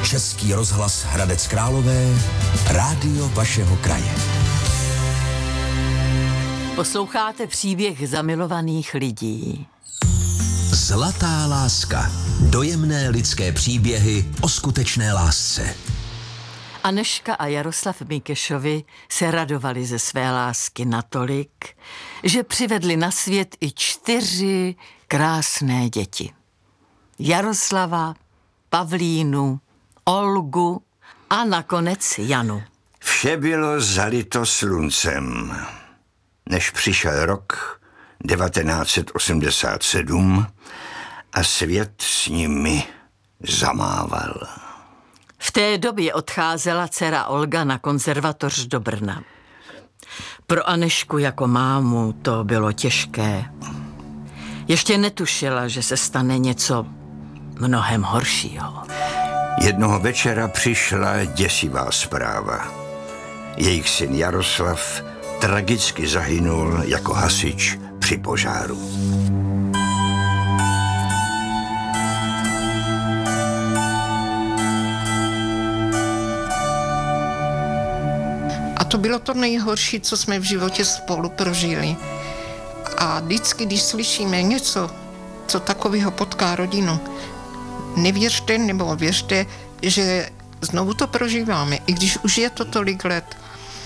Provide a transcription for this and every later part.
Český rozhlas Hradec Králové, rádio vašeho kraje. Posloucháte příběh zamilovaných lidí. Zlatá láska. Dojemné lidské příběhy o skutečné lásce. Anežka a Jaroslav Mikešovi se radovali ze své lásky natolik, že přivedli na svět i 4 krásné děti. Jaroslava, Pavlínu, Olgu a nakonec Janu. Vše bylo zalito sluncem. Než přišel rok 1987 a svět s nimi zamával. V té době odcházela dcera Olga na konzervatoř do Brna. Pro Anežku jako mámu to bylo těžké. Ještě netušila, že se stane něco mnohem horšího. Jednoho večera přišla děsivá zpráva. Jejich syn Jaroslav tragicky zahynul jako hasič při požáru. A to bylo to nejhorší, co jsme v životě spolu prožili. A vždycky, když slyšíme něco, co takového potká rodinu, nevěřte nebo věřte, že znovu to prožíváme, i když už je to tolik let.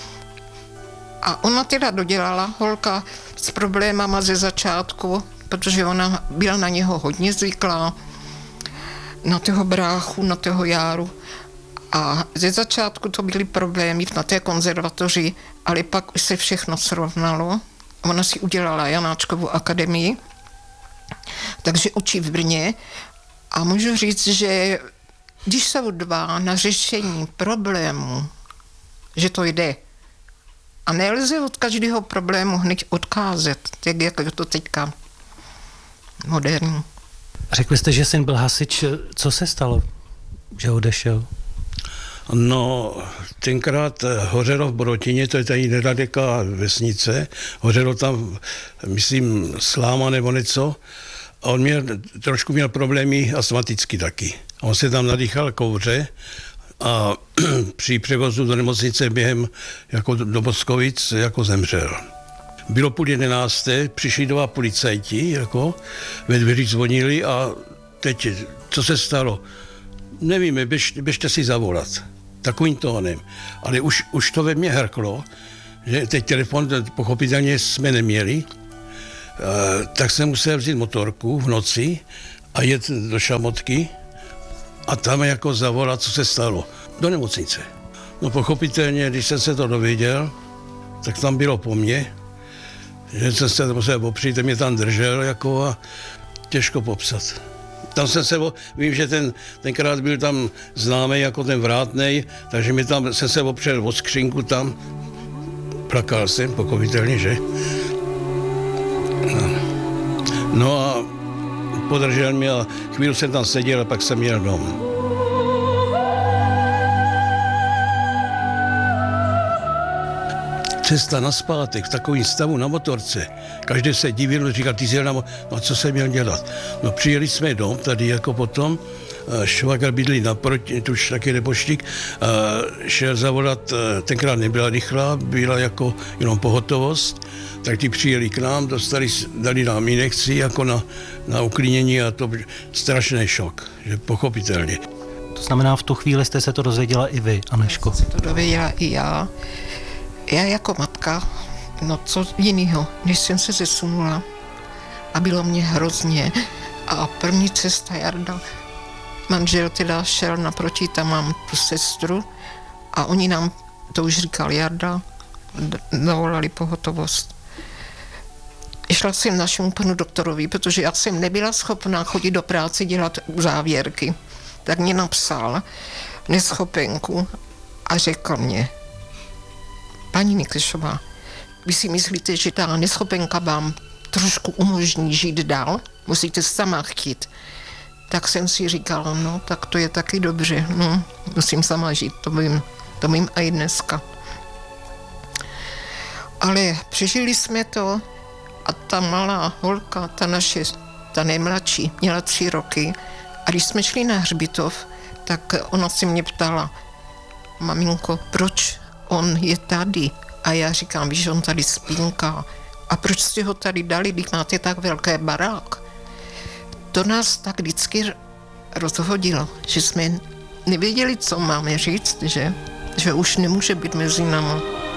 A ona teda dodělala, holka, s problémama ze začátku, protože ona byla na něho hodně zvyklá, na toho bráchu, na toho Járu. A ze začátku to byly problémy na té konzervatoři, ale pak už se všechno srovnalo. Ona si udělala Janáčkovu akademii, takže učí v Brně. A můžu říct, že když jsou 2 na řešení problému, že to jde. A nelze od každého problému hned odkázet, tak jak je to teďka moderní. Řekli jste, že syn byl hasič. Co se stalo, že odešel? No, tenkrát hořelo v Borotině, to je tady nedaleká vesnice, hořelo tam, myslím, sláma nebo něco. A on trošku měl problémy astmaticky taky. On se tam nadýchal kouře a při převozu do nemocnice během jako do Boskovic jako zemřel. Bylo 10:30, přišli 2 policajti, jako ve dveřích zvonili a teď, co se stalo? Nevíme, běžte si zavolat. Takovým tónem. Ale už to ve mně hrklo, že teď telefon pochopitelně jsme neměli, tak jsem musel vzít motorku v noci a jet do Šamotky a tam jako zavolat, co se stalo. Do nemocnice. No pochopitelně, když jsem se to dověděl, tak tam bylo po mně, že jsem se musel opřít, mě tam držel jako a těžko popsat. Tam vím, že tenkrát byl tam známý jako ten Vrátnej, takže mi tam jsem se opřel o skřínku tam. Plakal jsem, pochopitelně, že? No a podržel mě a chvíli jsem tam seděl a pak jsem jel domů. Cesta nazpátek v takovém stavu na motorce. Každý se divil, říkal, ty jsi jel no co jsem měl dělat? No přijeli jsme dom, tady jako potom, švagr bydlí naproti, tuž taky neboštík, šel zavolat, tenkrát nebyla rychlá, byla jako jenom pohotovost, tak ti přijeli k nám, dali nám injekci jako na uklínění a to byl strašný šok, že pochopitelně. To znamená, v tu chvíli jste se to dozvěděla i vy, Anežko? Já jsem se to dověděla i já. Já jako matka, no co jinýho, než jsem se zesunula a bylo mě hrozně. A první cesta Jarda, manžel teda šel naproti, tam mám tu sestru a oni nám, to už říkal Jarda, zavolali pohotovost. Šla jsem našemu panu doktorovi, protože já jsem nebyla schopná chodit do práce dělat závěrky. Tak mě napsal neschopenku a řekl mě: paní Mikešová, vy si myslíte, že ta neschopenka vám trošku umožní žít dál? Musíte sama chtít. Tak jsem si říkala, no, tak to je taky dobře, no, musím sama žít, to vím i dneska. Ale přežili jsme to a ta malá holka, ta nejmladší, měla 3 roky a když jsme šli na hřbitov, tak ona se mě ptala, maminko, proč on je tady? A já říkám, víš, on tady spínká. A proč jste ho tady dali, když máte tak velké barák? To nás tak vždycky rozhodilo, že jsme nevěděli, co máme říct, že už nemůže být mezi námi.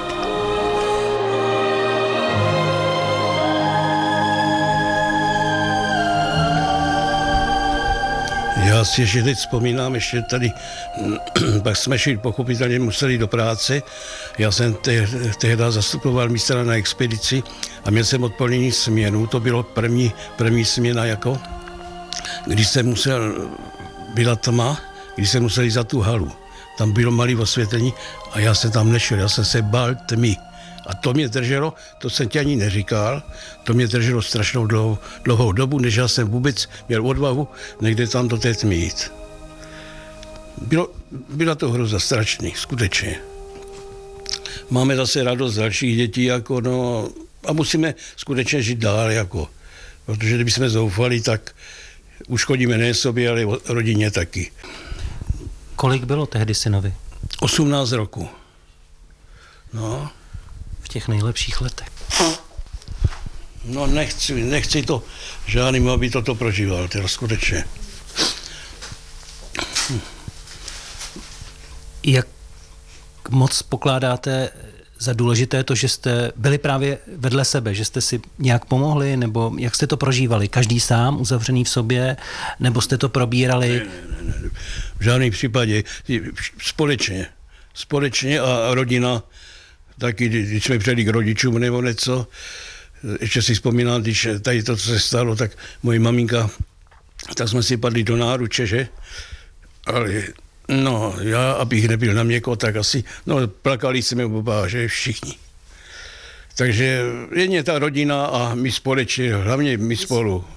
Já si ještě teď vzpomínám, ještě tady, pak jsme šli, pochopitelně museli do práce. Já jsem tehdy zastupoval mistra na expedici a měl jsem odpolední směnu, to bylo první směna jako, když jsem musel, byla tma, když jsem musel jít za tu halu. Tam bylo malé osvětlení a já jsem tam nešel, já jsem se bál tmy. A to mě drželo, to jsem ti ani neříkal, to mě drželo strašnou dlouhou dobu, než já jsem vůbec měl odvahu někde tam do té tmy jít. Byla to hroza strašný, skutečně. Máme zase radost z dalších dětí, jako no, a musíme skutečně žít dál, jako, protože kdybychom zoufali, tak uškodíme ne sobě, ale rodině taky. Kolik bylo tehdy synovi? 18 roku. No. V těch nejlepších letech. No nechci to žádným, aby toto prožíval, teda skutečně. Jak moc pokládáte za důležité to, že jste byli právě vedle sebe, že jste si nějak pomohli, nebo jak jste to prožívali? Každý sám, uzavřený v sobě, nebo jste to probírali? Ne. V žádném případě. Společně a rodina, taky když jsme přijeli k rodičům nebo něco, ještě si vzpomínám, když tady to, co se stalo, tak moje maminka, tak jsme si padli do náruče, že? Ale no, já, abych nebyl na měko, tak asi, no, plakali jsme oba, že všichni. Takže jedně ta rodina a my společně, hlavně my spolu.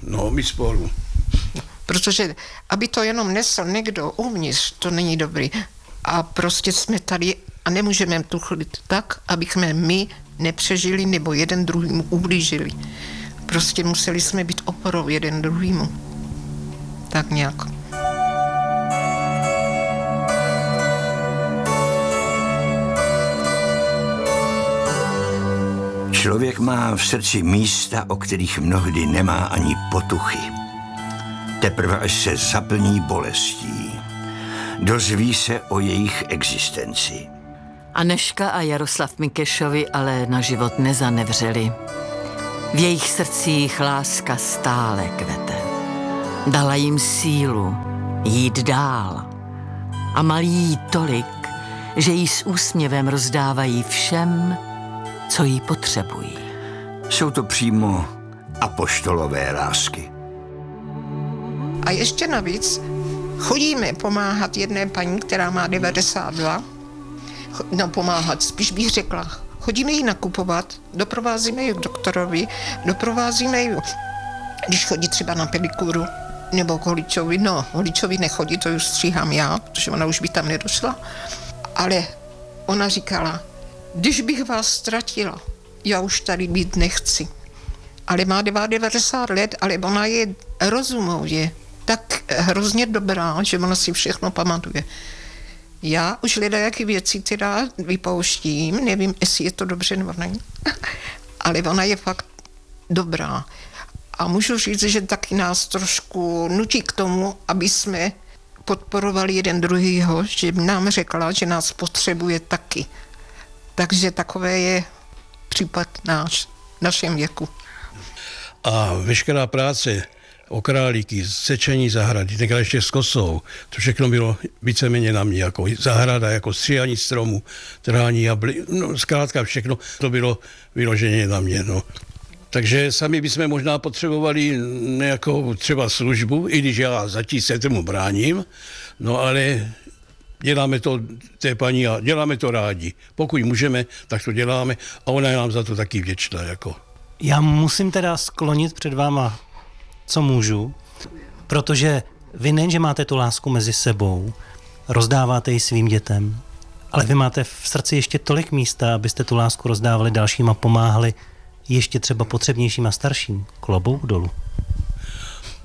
Protože aby to jenom nesl někdo uvnitř, to není dobrý. A prostě jsme tady a nemůžeme tuchlit tak, abychom my nepřežili nebo jeden druhýmu ublížili. Prostě museli jsme být oporou jeden druhýmu. Tak nějak. Člověk má v srdci místa, o kterých mnohdy nemá ani potuchy. Teprve až se zaplní bolestí, dozví se o jejich existenci. Anežka a Jaroslav Mikešovi ale na život nezanevřeli. V jejich srdcích láska stále kvete. Dala jim sílu jít dál. A malí jí tolik, že jí s úsměvem rozdávají všem, co jí potřebují. Jsou to přímo apoštolové lásky. A ještě navíc chodíme pomáhat jedné paní, která má 92. No pomáhat, spíš bych řekla. Chodíme jí nakupovat, doprovázíme ji k doktorovi, doprovázíme ji, když chodí třeba na pedikuru, nebo k holičovi. No, holičovi nechodí, to už stříhám já, protože ona už by tam nedošla. Ale ona říkala, když bych vás ztratila, já už tady být nechci. Ale má 90 let, ale ona je rozumově tak hrozně dobrá, že ona si všechno pamatuje. Já už jaký věci teda vypouštím, nevím, jestli je to dobře nebo ne, ale ona je fakt dobrá. A můžu říct, že taky nás trošku nutí k tomu, aby jsme podporovali jeden druhýho, že nám řekla, že nás potřebuje taky. Takže takové je případ našem věku. A veškerá práce o králíky, sečení zahrady, tenkrát ještě s kosou, to všechno bylo víceméně na mě, jako zahrada, jako stříhání stromů, trhání jably, no zkrátka všechno to bylo vyloženě na mě, no. Takže sami bychom možná potřebovali nějakou třeba službu, i když já zatím se tomu bráním, no ale děláme to té paní a děláme to rádi. Pokud můžeme, tak to děláme a ona je nám za to taky vděčná, jako. Já musím teda sklonit před váma, co můžu, protože vy nejenže máte tu lásku mezi sebou, rozdáváte ji svým dětem, ale vy máte v srdci ještě tolik místa, abyste tu lásku rozdávali dalším a pomáhali ještě třeba potřebnějším a starším. Klobouk dolů.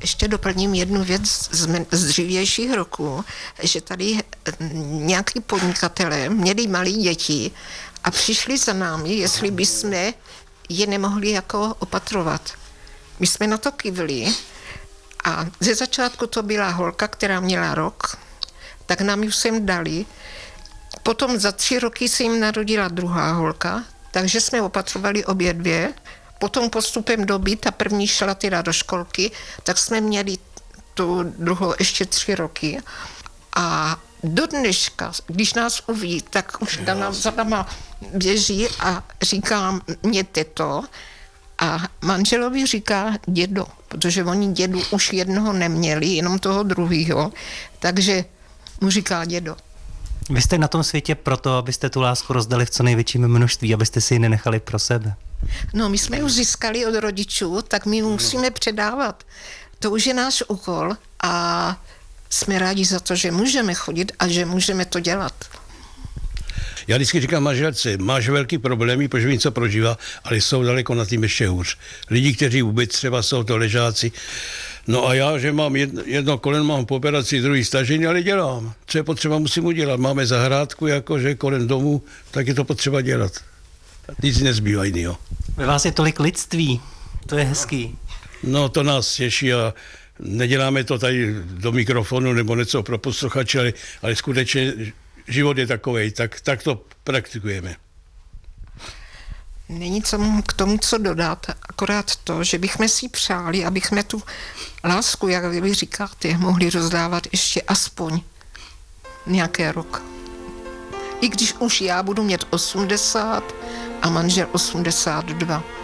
ještě doplním jednu věc z dřívějších roků, že tady nějaký podnikatelé měli malí děti a přišli za námi, jestli bychom je nemohli jako opatrovat. My jsme na to kývli a ze začátku to byla holka, která měla rok, tak nám ji sem dali. Potom za 3 roky se jim narodila druhá holka, takže jsme opatrovali obě dvě. Potom postupem doby, ta první šla teda do školky, tak jsme měli tu druhou ještě 3 roky. A do dneška, když nás uvidí, tak už za náma běží a říká mě teto a manželovi říká dědo, protože oni dědu už jednoho neměli, jenom toho druhýho, takže mu říká dědo. Vy jste na tom světě proto, abyste tu lásku rozdali v co největším množství, abyste si ji nenechali pro sebe. No, my jsme už získali od rodičů, tak my musíme předávat. To už je náš úkol a jsme rádi za to, že můžeme chodit a že můžeme to dělat. Já vždycky říkám manželce, máš velký problémy, protože vím, co prožívá, ale jsou daleko na tím ještě hůř. Lidi, kteří vůbec třeba jsou to ležáci. No a já, že mám jedno koleno, mám po operaci, druhý stažení, ale dělám. Co je potřeba, musím udělat. Máme zahrádku, jakože kolem domu, tak je to potřeba dělat. Nic nezbývá jinýho. Ve vás je tolik lidství, to je hezký. No to nás těší a neděláme to tady do mikrofonu nebo něco pro posluchače, ale skutečně život je takovej, tak to praktikujeme. Není k tomu, co dodat, akorát to, že bychom si přáli, abychom tu lásku, jak vy říkáte, mohli rozdávat ještě aspoň nějaký rok. I když už já budu mít 80 a manžel 82.